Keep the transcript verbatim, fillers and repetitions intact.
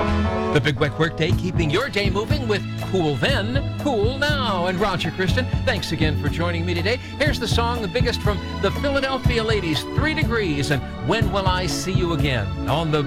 The Big Wet Workday, keeping your day moving with Cool Then, Cool Now. And Roger Kristen, thanks again for joining me today. Here's the song, the biggest from the Philadelphia Ladies, Three Degrees, and When Will I See You Again? On the